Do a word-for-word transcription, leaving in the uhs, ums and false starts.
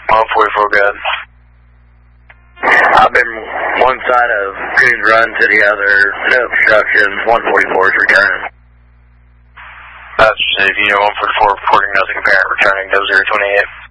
one forty-four, good. I've been one side of Coons Run to the other, no obstructions, one forty-four is returning. That's City, you know, one forty-four reporting nothing apparent, returning to zero twenty-eight.